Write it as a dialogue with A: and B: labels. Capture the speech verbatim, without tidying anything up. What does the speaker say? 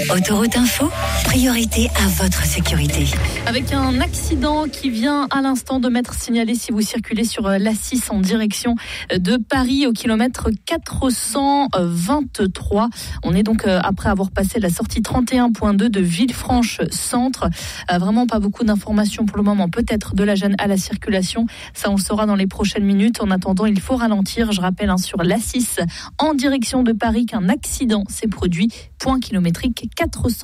A: Autoroute Info, priorité à votre sécurité.
B: Avec un accident qui vient à l'instant de m'être signalé si vous circulez sur l'A six en direction de Paris au kilomètre quatre cent vingt-trois. On est donc après avoir passé la sortie trente et un point deux de Villefranche-Centre. Vraiment pas beaucoup d'informations pour le moment, peut-être de la gêne à la circulation. Ça, on le saura dans les prochaines minutes. En attendant, il faut ralentir. Je rappelle hein, sur l'A six en direction de Paris qu'un accident s'est produit. Point kilométrique quatre cents.